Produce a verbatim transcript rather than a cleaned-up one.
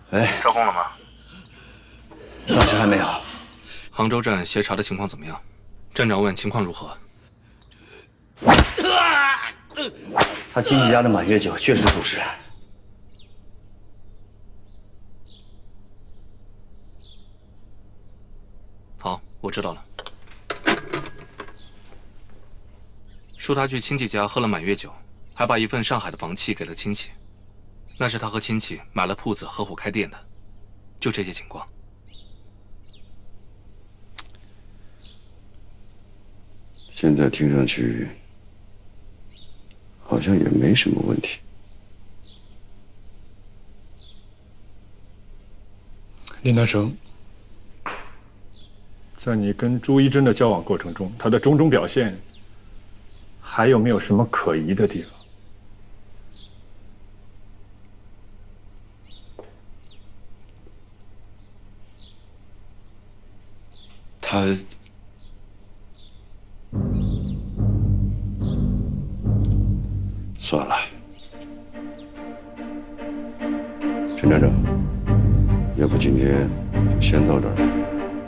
哎， 招供了吗？ 暂时还没有。 杭州站协查的情况怎么样？站长问情况如何？ 他亲戚家的满月酒确实属实。 好，我知道了。说他去亲戚家喝了满月酒，还把一份上海的房契给了亲戚，那是他和亲戚买了铺子合伙开店的，就这些情况。 现在听上去好像也没什么问题。 林南生，在你跟朱一贞的交往过程中，她的种种表现，还有没有什么可疑的地方？ 他算了，陈站长，要不今天就先到这儿。